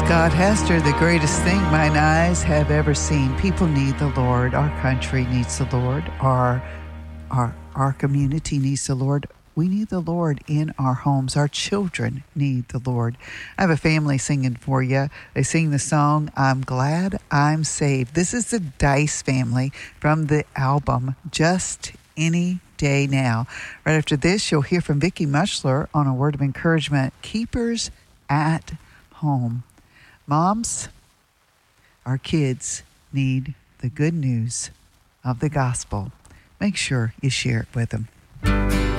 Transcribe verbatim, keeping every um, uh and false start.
Scott Hester, the greatest thing mine eyes have ever seen. People need the Lord. Our country needs the Lord. Our, our, our community needs the Lord. We need the Lord in our homes. Our children need the Lord. I have a family singing for you. They sing the song, I'm Glad I'm Saved. This is the Dice family from the album Just Any Day Now. Right after this, you'll hear from Vicki Mushler on a word of encouragement, Keepers at Home. Moms, our kids need the good news of the gospel. Make sure you share it with them.